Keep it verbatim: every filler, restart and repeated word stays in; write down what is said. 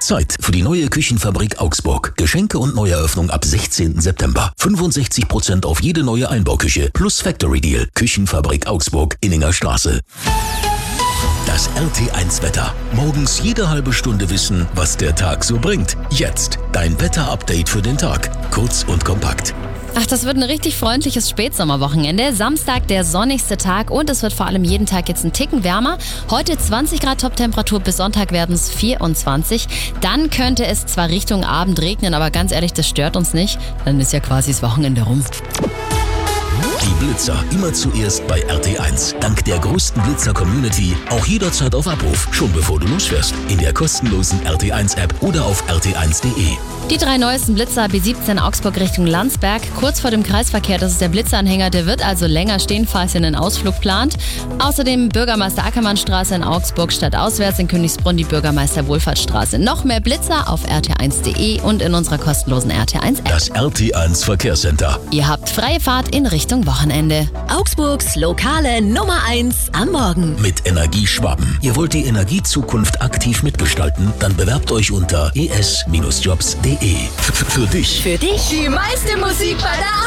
Zeit für die neue Küchenfabrik Augsburg. Geschenke und Neueröffnung ab sechzehnten September. fünfundsechzig Prozent auf jede neue Einbauküche plus Factory Deal. Küchenfabrik Augsburg, Inninger Straße. Das R T eins Wetter. Morgens jede halbe Stunde wissen, was der Tag so bringt. Jetzt dein Wetter-Update für den Tag. Kurz und kompakt. Ach, das wird ein richtig freundliches Spätsommerwochenende. Samstag der sonnigste Tag und es wird vor allem jeden Tag jetzt ein Ticken wärmer. Heute zwanzig Grad Toptemperatur, bis Sonntag werden es vierundzwanzig. Dann könnte es zwar Richtung Abend regnen, aber ganz ehrlich, das stört uns nicht. Dann ist ja quasi das Wochenende rum. Die Blitzer immer zuerst bei R T eins. Dank der größten Blitzer-Community auch jederzeit auf Abruf. Schon bevor du losfährst. In der kostenlosen R T eins App oder auf r t eins punkt de. Die drei neuesten Blitzer B siebzehn Augsburg Richtung Landsberg, kurz vor dem Kreisverkehr. Das ist der Blitzanhänger, der wird also länger stehen, falls ihr einen Ausflug plant. Außerdem Bürgermeister Ackermannstraße in Augsburg, stadtauswärts in Königsbrunn die Bürgermeister Wohlfahrtsstraße. Noch mehr Blitzer auf r t eins punkt de und in unserer kostenlosen R T eins App. Das R T eins Verkehrscenter. Ihr habt freie Fahrt in Richtung Wochenende. Augsburgs lokale Nummer eins am Morgen. Mit Energieschwaben. Ihr wollt die Energiezukunft aktiv mitgestalten? Dann bewerbt euch unter e s Bindestrich jobs punkt de. Für dich. Für dich die meiste Musik bei der